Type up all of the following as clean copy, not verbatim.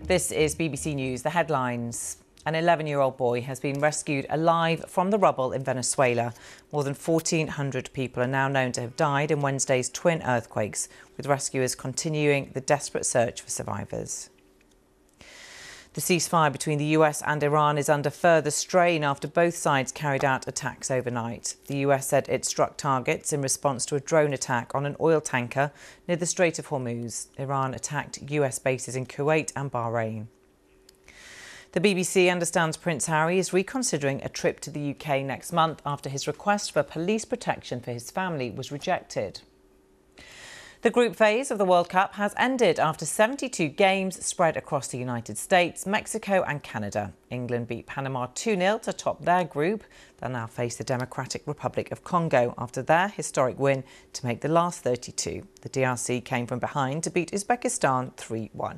This is BBC News. The headlines. An 11-year-old boy has been rescued alive from the rubble in Venezuela. More than 1,400 people are now known to have died in Wednesday's twin earthquakes, with rescuers continuing the desperate search for survivors. The ceasefire between the US and Iran is under further strain after both sides carried out attacks overnight. The US said it struck targets in response to a drone attack on an oil tanker near the Strait of Hormuz. Iran attacked US bases in Kuwait and Bahrain. The BBC understands Prince Harry is reconsidering a trip to the UK next month after his request for police protection for his family was rejected. The group phase of the World Cup has ended after 72 games spread across the United States, Mexico and Canada. England beat Panama 2-0 to top their group. They'll now face the Democratic Republic of Congo after their historic win to make the last 32. The DRC came from behind to beat Uzbekistan 3-1.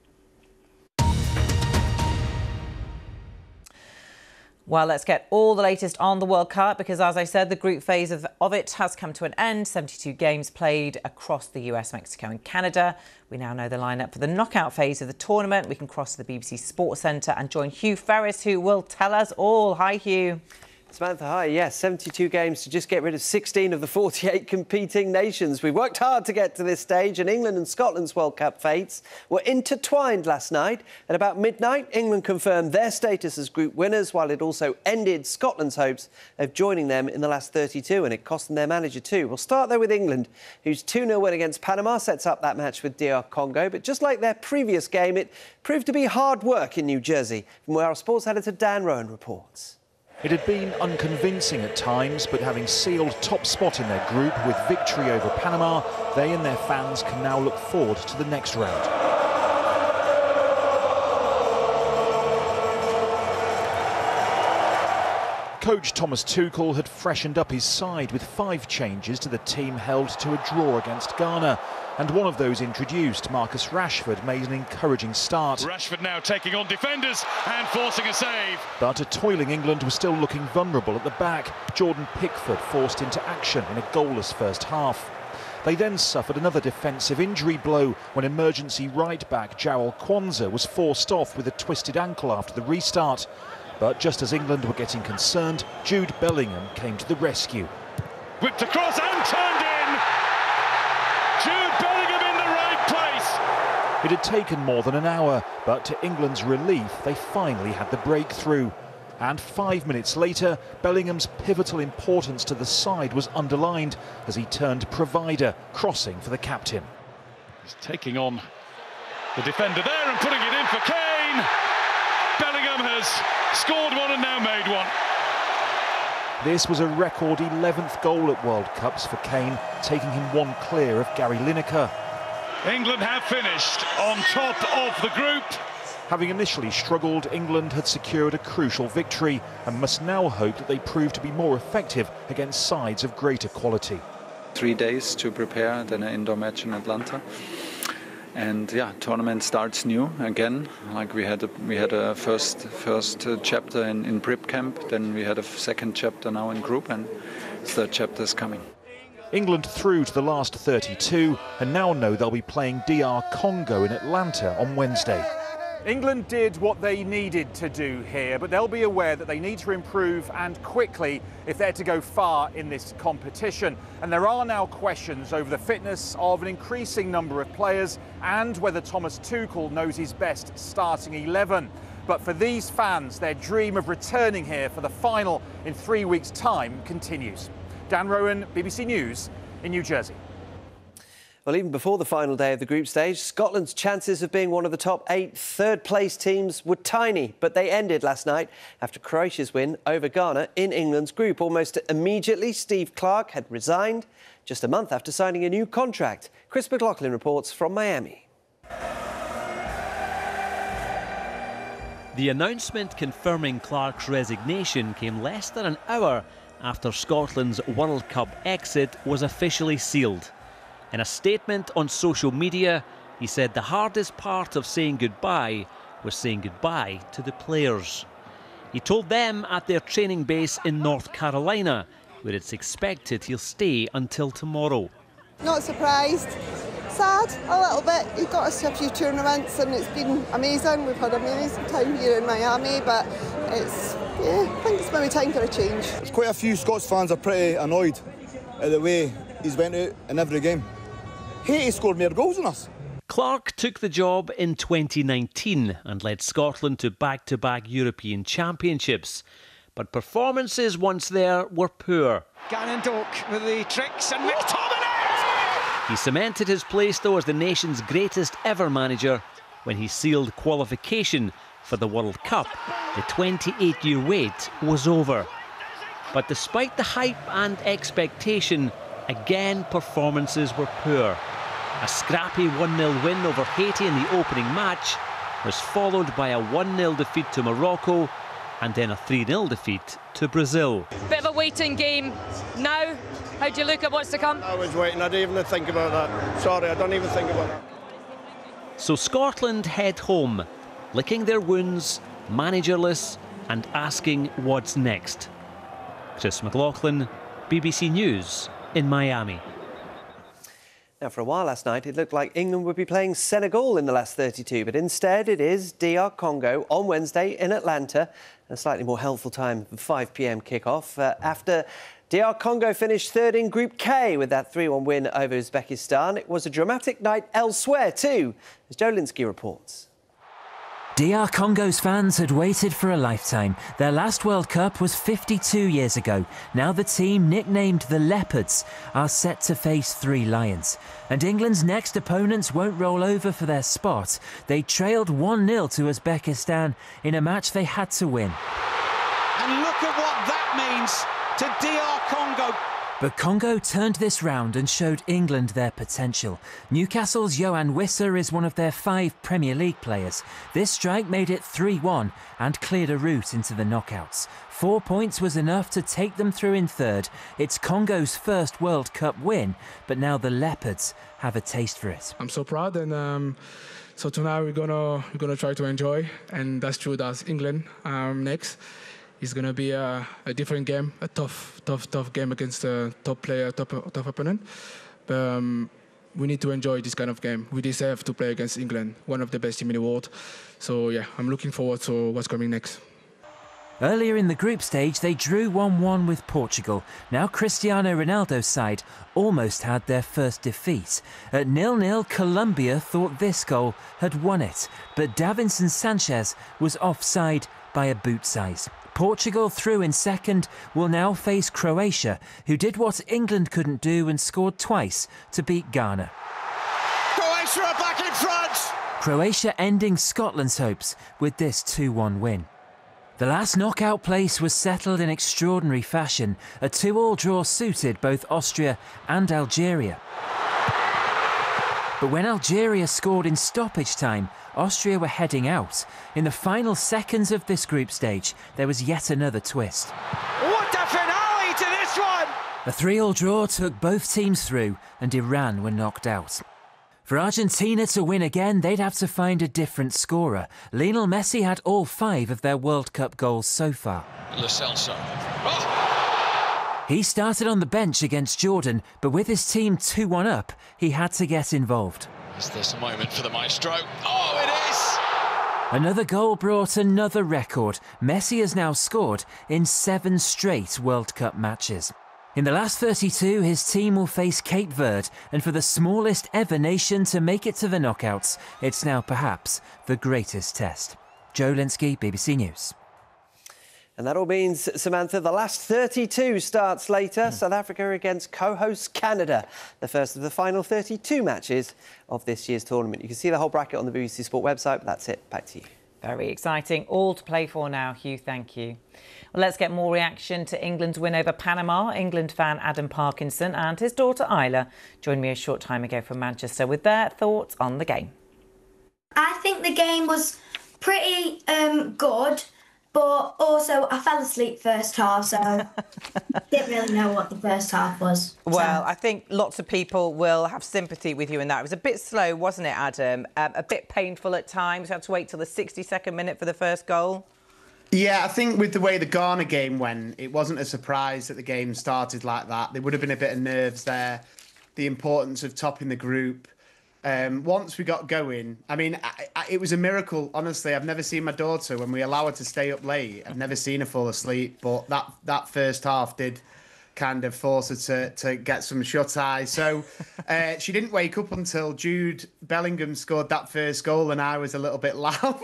Well, let's get all the latest on the World Cup because, as I said, the group phase of it has come to an end. 72 games played across the US, Mexico and Canada. We now know the lineup for the knockout phase of the tournament. We can cross to the BBC Sports Centre and join Hugh Ferris, who will tell us all. Hi, Hugh. Samantha, hi. Yes, 72 games to just get rid of 16 of the 48 competing nations. We worked hard to get to this stage, and England and Scotland's World Cup fates were intertwined last night. At about midnight, England confirmed their status as group winners, while it also ended Scotland's hopes of joining them in the last 32, and it cost them their manager too. We'll start there with England, whose 2-0 win against Panama sets up that match with DR Congo. But just like their previous game, it proved to be hard work in New Jersey, from where our sports editor Dan Rowan reports. It had been unconvincing at times, but having sealed top spot in their group with victory over Panama, they and their fans can now look forward to the next round. Coach Thomas Tuchel had freshened up his side with 5 changes to the team held to a draw against Ghana. And one of those introduced, Marcus Rashford, made an encouraging start. Rashford now taking on defenders and forcing a save. But a toiling England was still looking vulnerable at the back. Jordan Pickford forced into action in a goalless first half. They then suffered another defensive injury blow when emergency right-back Joel Kwanzaa was forced off with a twisted ankle after the restart. But just as England were getting concerned, Jude Bellingham came to the rescue. Whipped across and turned in! Jude Bellingham in the right place! It had taken more than an hour, but to England's relief, they finally had the breakthrough. And 5 minutes later, Bellingham's pivotal importance to the side was underlined as he turned provider, crossing for the captain. He's taking on the defender there and putting it in for Kane! Bellingham has scored one and now made one. This was a record 11th goal at World Cups for Kane, taking him one clear of Gary Lineker. England have finished on top of the group. Having initially struggled, England had secured a crucial victory and must now hope that they prove to be more effective against sides of greater quality. 3 days to prepare, then an indoor match in Atlanta. And yeah, tournament starts new again. Like we had a first chapter in prep camp, then we had a second chapter now in group, and third chapter is coming. England through to the last 32 and now know they'll be playing DR Congo in Atlanta on Wednesday. England did what they needed to do here, but they'll be aware that they need to improve and quickly if they're to go far in this competition. And there are now questions over the fitness of an increasing number of players and whether Thomas Tuchel knows his best starting 11. But for these fans, their dream of returning here for the final in 3 weeks' time continues. Dan Rowan, BBC News in New Jersey. Well, even before the final day of the group stage, Scotland's chances of being one of the top 8 third-place teams were tiny, but they ended last night after Croatia's win over Ghana in England's group. Almost immediately, Steve Clarke had resigned just a month after signing a new contract. Chris McLaughlin reports from Miami. The announcement confirming Clarke's resignation came less than an hour after Scotland's World Cup exit was officially sealed. In a statement on social media, he said the hardest part of saying goodbye was saying goodbye to the players. He told them at their training base in North Carolina, where it's expected he'll stay until tomorrow. Not surprised. sad, a little bit. He got us to a few tournaments and it's been amazing. We've had an amazing time here in Miami, but I think it's maybe time for a change. There's quite a few Scots fans are pretty annoyed at the way he's went out in every game. He scored more goals than us. Clarke took the job in 2019 and led Scotland to back-to-back European Championships. But performances once there were poor. Gannon Doak with the tricks and McTominay! He cemented his place though as the nation's greatest ever manager when he sealed qualification for the World Cup. The 28-year wait was over. But despite the hype and expectation, again performances were poor. A scrappy 1-0 win over Haiti in the opening match was followed by a 1-0 defeat to Morocco and then a 3-0 defeat to Brazil. Bit of a waiting game. Now, how do you look at what's to come? I was waiting, I didn't even think about that. Sorry, I don't even think about that. So Scotland head home, licking their wounds, managerless and asking what's next. Chris McLaughlin, BBC News in Miami. Now, for a while last night, it looked like England would be playing Senegal in the last 32, but instead it is DR Congo on Wednesday in Atlanta, a slightly more helpful time, 5 p.m. kickoff, after DR Congo finished third in Group K with that 3-1 win over Uzbekistan. It was a dramatic night elsewhere too, as Joe Linsky reports. DR Congo's fans had waited for a lifetime. Their last World Cup was 52 years ago. Now the team, nicknamed the Leopards, are set to face 3 Lions. And England's next opponents won't roll over for their spot. They trailed 1-0 to Uzbekistan in a match they had to win. And look at what that means to DR Congo. But Congo turned this round and showed England their potential. Newcastle's Yohan Wissa is one of their 5 Premier League players. This strike made it 3-1 and cleared a route into the knockouts. 4 points was enough to take them through in third. It's Congo's first World Cup win, but now the Leopards have a taste for it. I'm so proud, and so tonight we're gonna try to enjoy, and that's true. That's England next. It's going to be a different game, a tough game against a top player, tough opponent. But we need to enjoy this kind of game. We deserve to play against England, one of the best teams in the world. So yeah, I'm looking forward to what's coming next. Earlier in the group stage, they drew 1-1 with Portugal. Now Cristiano Ronaldo's side almost had their first defeat. At 0-0, Colombia thought this goal had won it, but Davinson Sanchez was offside by a boot size. Portugal, through in second, will now face Croatia, who did what England couldn't do and scored twice to beat Ghana. Croatia are back in front! Croatia ending Scotland's hopes with this 2-1 win. The last knockout place was settled in extraordinary fashion. A 2-2 draw suited both Austria and Algeria. But when Algeria scored in stoppage time, Austria were heading out. In the final seconds of this group stage, there was yet another twist. What a finale to this one! A 3-3 draw took both teams through, and Iran were knocked out. For Argentina to win again, they'd have to find a different scorer. Lionel Messi had all 5 of their World Cup goals so far. Lo Celso. He started on the bench against Jordan, but with his team 2-1 up, he had to get involved. Is this a moment for the maestro? Oh, it is! Another goal brought another record. Messi has now scored in 7 straight World Cup matches. In the last 32, his team will face Cape Verde, and for the smallest ever nation to make it to the knockouts, it's now perhaps the greatest test. Joe Linsky, BBC News. And that all means, Samantha, the last 32 starts later. South Africa against co-host Canada, the first of the final 32 matches of this year's tournament. You can see the whole bracket on the BBC Sport website, but that's it. Back to you. Very exciting. All to play for now, Hugh. Thank you. Well, let's get more reaction to England's win over Panama. England fan Adam Parkinson and his daughter Isla joined me a short time ago from Manchester with their thoughts on the game. I think the game was pretty good. But also, I fell asleep first half, so didn't really know what the first half was. Well, I think lots of people will have sympathy with you in that. It was a bit slow, wasn't it, Adam? A bit painful at times. You had to wait till the 62nd minute for the first goal. Yeah, I think with the way the Ghana game went, it wasn't a surprise that the game started like that. There would have been a bit of nerves there. The importance of topping the group. Once we got going, I mean, it was a miracle. Honestly, I've never seen my daughter, when we allow her to stay up late, I've never seen her fall asleep. But that first half did kind of force her to get some shut-eye. So she didn't wake up until Jude Bellingham scored that first goal, and I was a little bit loud.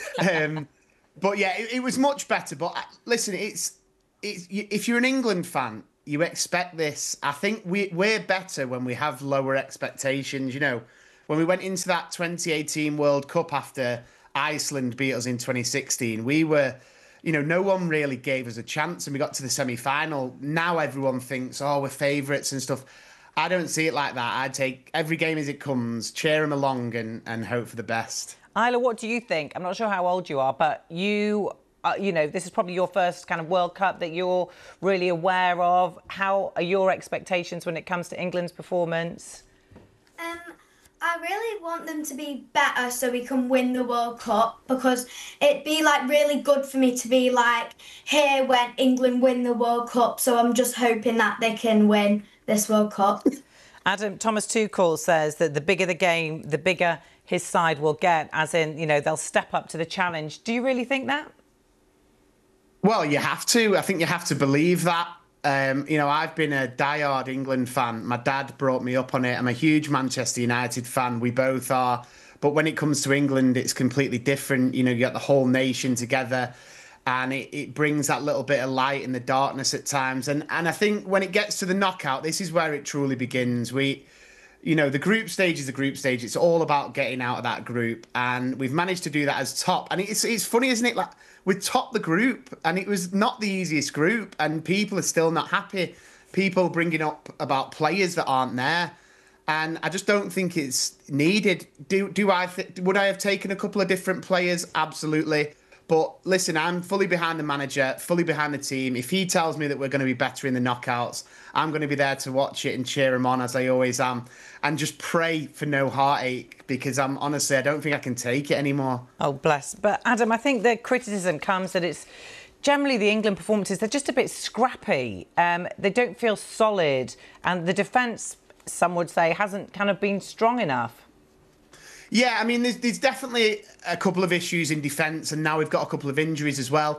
But yeah, it was much better. But listen, it's if you're an England fan, you expect this. I think we're better when we have lower expectations. You know, when we went into that 2018 World Cup after Iceland beat us in 2016, we were, you know, no one really gave us a chance, and we got to the semi-final. Now everyone thinks, oh, we're favourites and stuff. I don't see it like that. I'd take every game as it comes, cheer them along, and hope for the best. Isla, what do you think? I'm not sure how old you are, but you know, this is probably your first kind of World Cup that you're really aware of. How are your expectations when it comes to England's performance? I really want them to be better so we can win the World Cup, because it'd be like really good for me to be like here when England win the World Cup. So I'm just hoping that they can win this World Cup. Adam, Thomas Tuchel says that the bigger the game, the bigger his side will get, as in, you know, they'll step up to the challenge. Do you really think that? Well, you have to. I think you have to believe that. You know, I've been a diehard England fan. My dad brought me up on it. I'm a huge Manchester United fan. We both are. But when it comes to England, it's completely different. You know, you got the whole nation together, and it brings that little bit of light in the darkness at times. And I think when it gets to the knockout, this is where it truly begins. You know, the group stage is the group stage. It's all about getting out of that group. And we've managed to do that as top. And it's funny, isn't it? Like, we topped the group, and it was not the easiest group, and people are still not happy. People bringing up about players that aren't there. And I just don't think it's needed. Would I have taken a couple of different players? Absolutely. But listen, I'm fully behind the manager, fully behind the team. If he tells me that we're going to be better in the knockouts, I'm going to be there to watch it and cheer him on, as I always am, and just pray for no heartache, because honestly, I don't think I can take it anymore. Oh, bless. But Adam, I think the criticism comes that it's generally the England performances, they're just a bit scrappy. They don't feel solid, and the defence, some would say, hasn't kind of been strong enough. Yeah, I mean, there's definitely a couple of issues in defence, and now we've got a couple of injuries as well.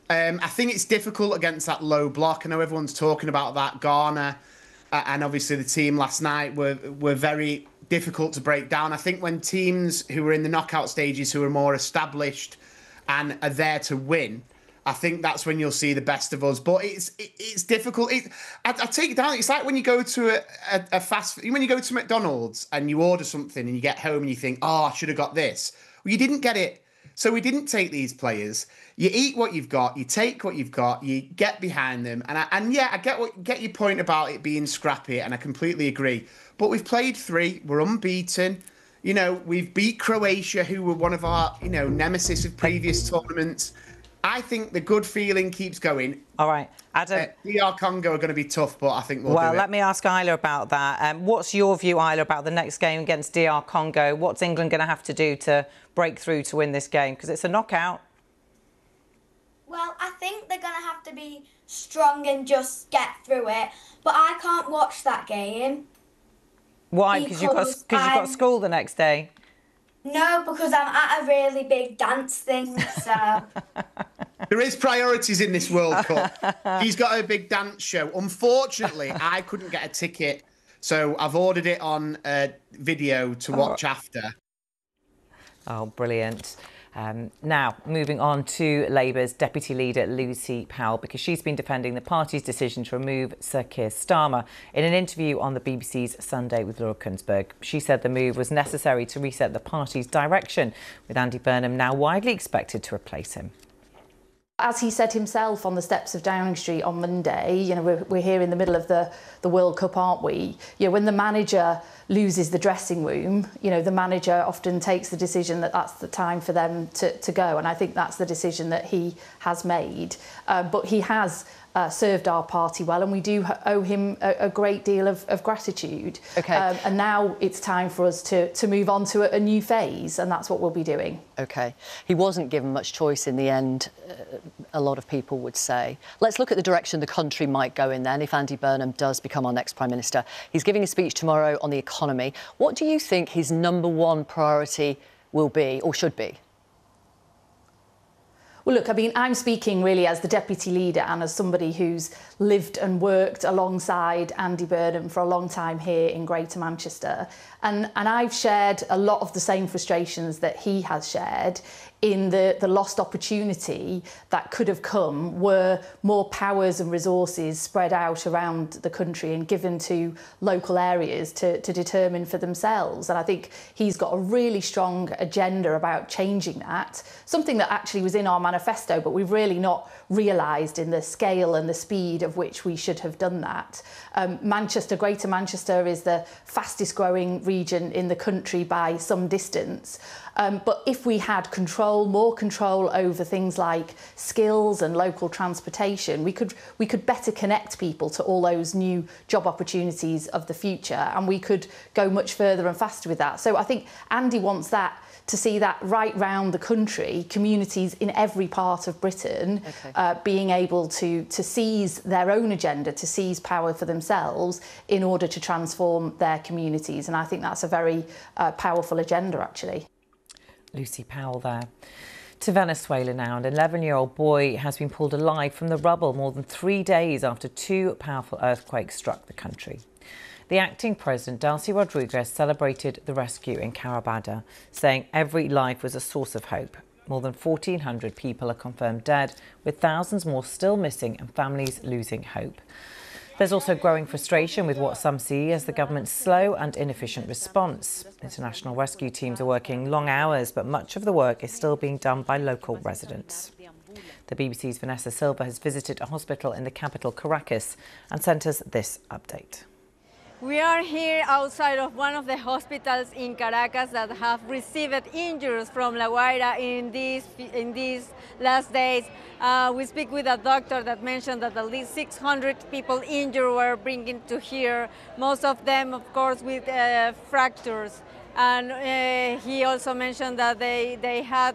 I think it's difficult against that low block. I know everyone's talking about that. Ghana and obviously the team last night were very difficult to break down. I think when teams who were in the knockout stages, who are more established and are there to win, I think that's when you'll see the best of us. But it's difficult. I take it down. It's like when you go to when you go to McDonald's and you order something and you get home and you think, oh, I should have got this. Well, you didn't get it. So we didn't take these players. You eat what you've got. You take what you've got. You get behind them. And yeah, I get your point about it being scrappy, and I completely agree. But we've played 3. We're unbeaten. You know, we've beat Croatia, who were one of our, you know, nemesis of previous tournaments. I think the good feeling keeps going. All right, Adam. DR Congo are going to be tough, but I think we'll do it. Well, let me ask Isla about that. What's your view, Isla, about the next game against DR Congo? What's England going to have to do to break through to win this game? Because it's a knockout. Well, I think they're going to have to be strong and just get through it. But I can't watch that game. Why? Because you've got school the next day. No, because I'm at a really big dance thing, so... There is priorities in this World Cup. He's got a big dance show. Unfortunately, I couldn't get a ticket, so I've ordered it on video to watch after. Oh, brilliant. Now, moving on to Labour's Deputy Leader, Lucy Powell, because she's been defending the party's decision to remove Sir Keir Starmer. In an interview on the BBC's Sunday with Laura Kunsberg, she said the move was necessary to reset the party's direction, with Andy Burnham now widely expected to replace him. As he said himself on the steps of Downing Street on Monday, you know, we're here in the middle of the World Cup, aren't we? You know, when the manager loses the dressing room, you know, the manager often takes the decision that that's the time for them to go. And I think that's the decision that he has made. But he has served our party well, and we do owe him a great deal of gratitude. Okay. And now it's time for us to move on to a new phase, and that's what we'll be doing. OK. He wasn't given much choice in the end, a lot of people would say. Let's look at the direction the country might go in then if Andy Burnham does become our next Prime Minister. He's giving a speech tomorrow on the economy. What do you think his #1 priority will be or should be? Well, look, I mean, I'm speaking really as the deputy leader and as somebody who's lived and worked alongside Andy Burnham for a long time here in Greater Manchester. And I've shared a lot of the same frustrations that he has shared in the lost opportunity that could have come were more powers and resources spread out around the country and given to local areas to determine for themselves. And I think he's got a really strong agenda about changing that, something that actually was in our manifesto, but we've really not realised in the scale and the speed of which we should have done that. Manchester, Greater Manchester is the fastest growing region in the country by some distance. But if we had more control over things like skills and local transportation, we could better connect people to all those new job opportunities of the future, and we could go much further and faster with that. So I think Andy wants that, to see that right round the country, communities in every part of Britain being able to seize their own agenda, to seize power for themselves in order to transform their communities. And I think that's a very powerful agenda, actually. Lucy Powell there. To Venezuela now. An 11-year-old boy has been pulled alive from the rubble more than 3 days after 2 powerful earthquakes struck the country. The acting president, Delcy Rodriguez, celebrated the rescue in Carabada, saying every life was a source of hope. More than 1,400 people are confirmed dead, with thousands more still missing and families losing hope. There's also growing frustration with what some see as the government's slow and inefficient response. International rescue teams are working long hours, but much of the work is still being done by local residents. The BBC's Vanessa Silva has visited a hospital in the capital, Caracas, and sent us this update. We are here outside of one of the hospitals in Caracas that have received injuries from La Guaira in these last days. We speak with a doctor that mentioned that at least 600 people injured were bringing to here, most of them, of course, with fractures. And he also mentioned that they had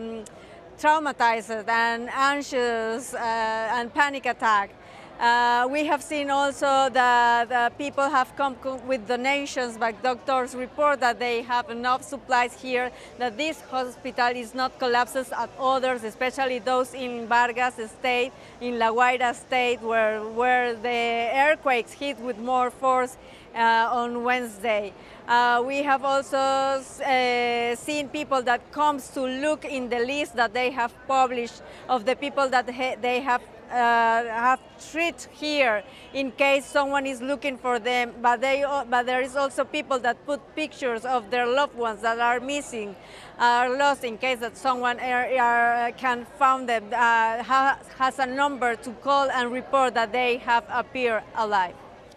traumatized and anxious and panic attack. We have seen also that people have come with donations, but doctors report that they have enough supplies here, that this hospital is not collapses at others, especially those in Vargas State, in La Guaira State, where the earthquakes hit with more force on Wednesday. We have also seen people that comes to look in the list that they have published of the people that they have treated here in case someone is looking for them, but there is also people that put pictures of their loved ones that are missing, are lost, in case that someone can find them, has a number to call and report that they have appeared alive.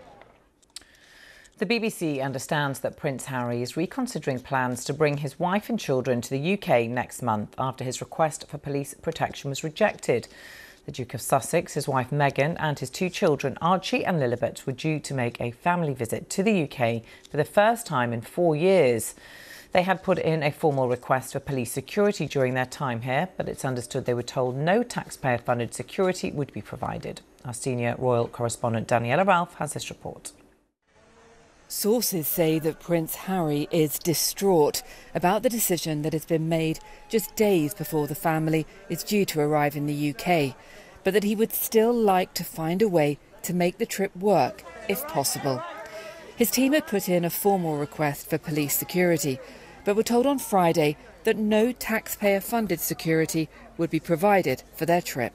The BBC understands that Prince Harry is reconsidering plans to bring his wife and children to the UK next month after his request for police protection was rejected. The Duke of Sussex, his wife Meghan and his 2 children Archie and Lilibet were due to make a family visit to the UK for the first time in 4 years. They had put in a formal request for police security during their time here, but it's understood they were told no taxpayer-funded security would be provided. Our senior royal correspondent Daniela Ralph has this report. Sources say that Prince Harry is distraught about the decision that has been made just days before the family is due to arrive in the UK, but that he would still like to find a way to make the trip work, if possible. His team had put in a formal request for police security, but were told on Friday that no taxpayer-funded security would be provided for their trip.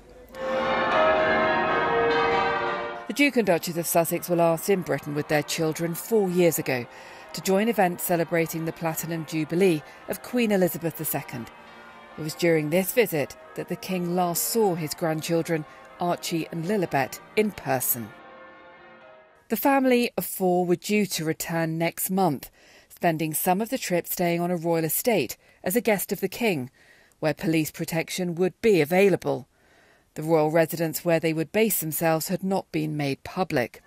The Duke and Duchess of Sussex were last in Britain with their children 4 years ago to join events celebrating the Platinum Jubilee of Queen Elizabeth II. It was during this visit that the King last saw his grandchildren, Archie and Lilibet, in person. The family of 4 were due to return next month, spending some of the trip staying on a royal estate as a guest of the King, where police protection would be available. The royal residence where they would base themselves had not been made public.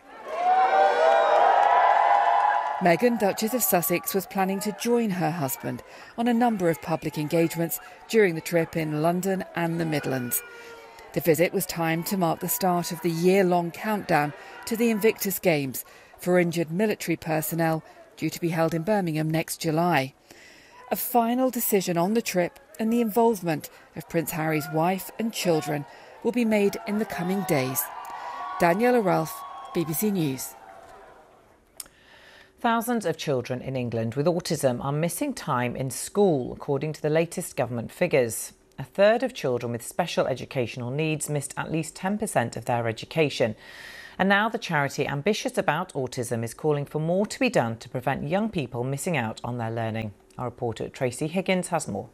Meghan, Duchess of Sussex, was planning to join her husband on a number of public engagements during the trip in London and the Midlands. The visit was timed to mark the start of the year-long countdown to the Invictus Games for injured military personnel, due to be held in Birmingham next July. A final decision on the trip and the involvement of Prince Harry's wife and children will be made in the coming days. Daniela Ralph, BBC News. Thousands of children in England with autism are missing time in school, according to the latest government figures. A third of children with special educational needs missed at least 10% of their education. And now the charity Ambitious About Autism is calling for more to be done to prevent young people missing out on their learning. Our reporter Tracy Higgins has more.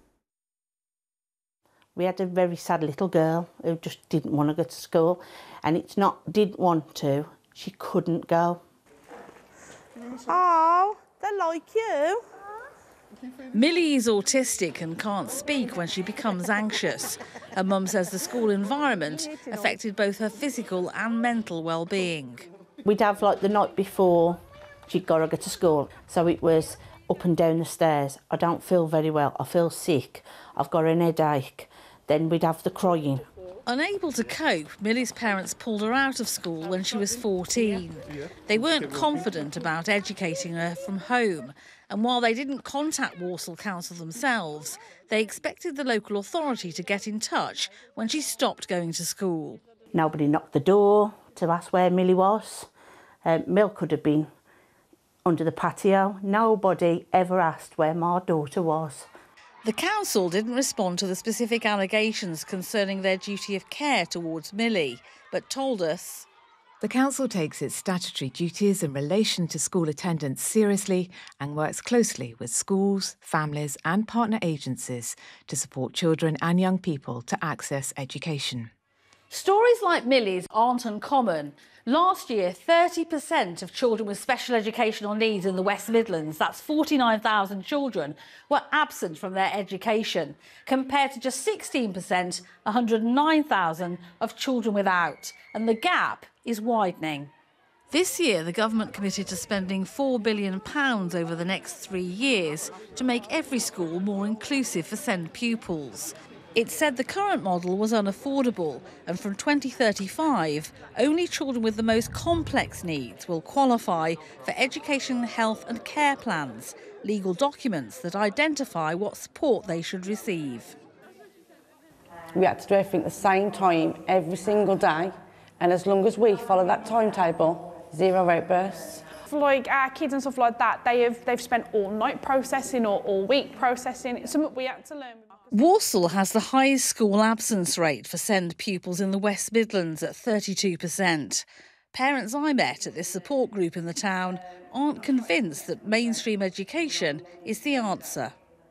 We had a very sad little girl who just didn't want to go to school, and it's not didn't want to, she couldn't go. Oh, they like you. Millie is autistic and can't speak when she becomes anxious. Her mum says the school environment affected both her physical and mental well-being. We'd have like the night before she'd got to go to school, so it was up and down the stairs. I don't feel very well, I feel sick, I've got an headache. Then we'd have the crying. Unable to cope, Millie's parents pulled her out of school when she was 14. They weren't confident about educating her from home, and while they didn't contact Walsall Council themselves, they expected the local authority to get in touch when she stopped going to school. Nobody knocked the door to ask where Millie was. Mill could have been under the patio. Nobody ever asked where my daughter was. The council didn't respond to the specific allegations concerning their duty of care towards Millie, but told us the council takes its statutory duties in relation to school attendance seriously and works closely with schools, families and partner agencies to support children and young people to access education. Stories like Millie's aren't uncommon. Last year, 30% of children with special educational needs in the West Midlands, that's 49,000 children, were absent from their education, compared to just 16%, 109,000 of children without. And the gap is widening. This year, the government committed to spending £4 billion over the next 3 years to make every school more inclusive for SEND pupils. It said the current model was unaffordable, and from 2035, only children with the most complex needs will qualify for education, health and care plans, legal documents that identify what support they should receive. We had to do everything at the same time every single day, and as long as we follow that timetable, 0 outbursts. For like our kids and stuff like that, they've spent all night processing or all week processing. It's something we had to learn. Walsall has the highest school absence rate for SEND pupils in the West Midlands at 32%. Parents I met at this support group in the town aren't convinced that mainstream education is the answer.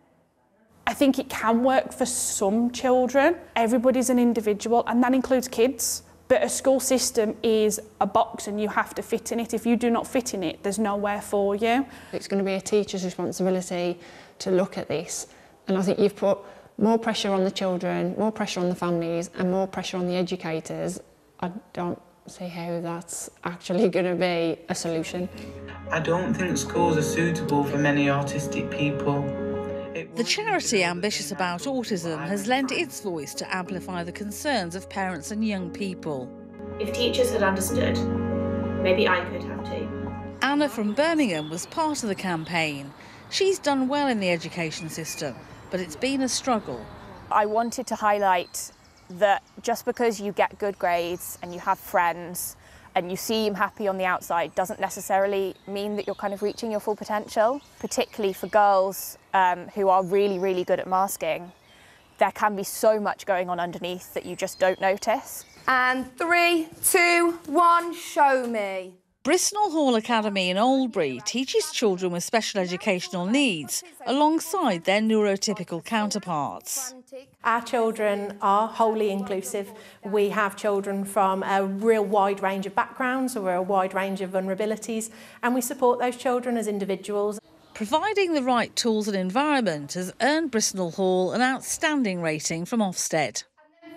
I think it can work for some children. Everybody's an individual, and that includes kids. But a school system is a box and you have to fit in it. If you do not fit in it, there's nowhere for you. It's going to be a teacher's responsibility to look at this. And I think you've put more pressure on the children, more pressure on the families and more pressure on the educators. I don't see how that's actually going to be a solution. I don't think schools are suitable for many autistic people. The charity Ambitious About Autism has lent its voice to amplify the concerns of parents and young people. If teachers had understood, maybe I could have too. Anna from Birmingham was part of the campaign. She's done well in the education system, but it's been a struggle. I wanted to highlight that just because you get good grades and you have friends and you seem happy on the outside doesn't necessarily mean that you're kind of reaching your full potential, particularly for girls who are really, really good at masking. There can be so much going on underneath that you just don't notice. And 3, 2, 1, show me. Bristol Hall Academy in Oldbury teaches children with special educational needs alongside their neurotypical counterparts. Our children are wholly inclusive. We have children from a real wide range of backgrounds or a wide range of vulnerabilities, and we support those children as individuals. Providing the right tools and environment has earned Bristol Hall an outstanding rating from Ofsted.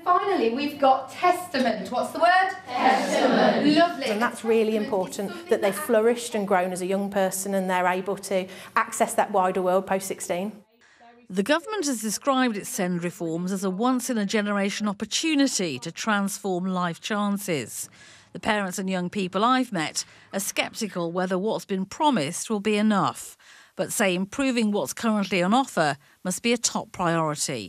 Finally, we've got Testament. What's the word? Testament. Lovely. And that's really important, that they've flourished and grown as a young person and they're able to access that wider world post-16. The government has described its SEND reforms as a once-in-a-generation opportunity to transform life chances. The parents and young people I've met are sceptical whether what's been promised will be enough, but say improving what's currently on offer must be a top priority.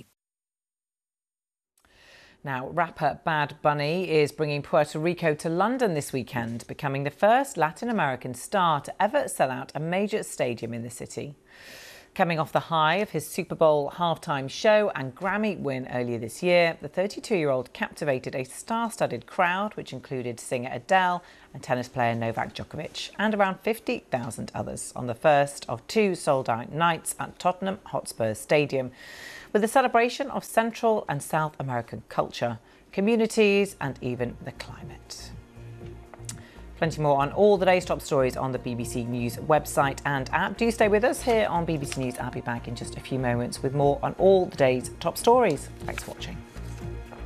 Now, rapper Bad Bunny is bringing Puerto Rico to London this weekend, becoming the first Latin American star to ever sell out a major stadium in the city. Coming off the high of his Super Bowl halftime show and Grammy win earlier this year, the 32-year-old captivated a star-studded crowd, which included singer Adele and tennis player Novak Djokovic, and around 50,000 others on the first of 2 sold-out nights at Tottenham Hotspur Stadium, with a celebration of Central and South American culture, communities and even the climate. Plenty more on all the day's top stories on the BBC News website and app. Do stay with us here on BBC News. I'll be back in just a few moments with more on all the day's top stories. Thanks for watching.